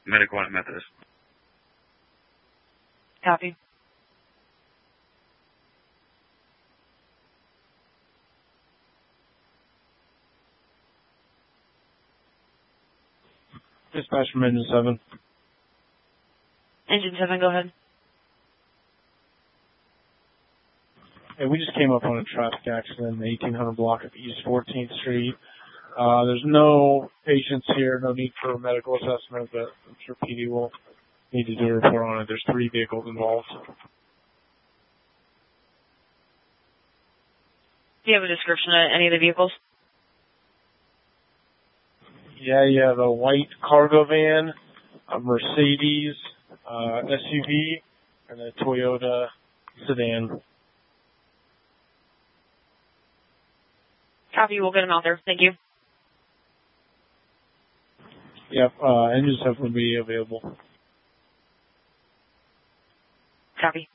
Medical at Methodist. Copy. Dispatch from Engine 7. Engine 7, go ahead. Hey, we just came up on a traffic accident in the 1800 block of East 14th Street. There's no patients here, no need for a medical assessment, but I'm sure PD will need to do a report on it. There's 3 vehicles involved. Do you have a description of any of the vehicles? Yeah, you have a white cargo van, a Mercedes SUV, and a Toyota sedan. Copy, we'll get them out there. Thank you. Yep, Engine 7 will be available. Copy.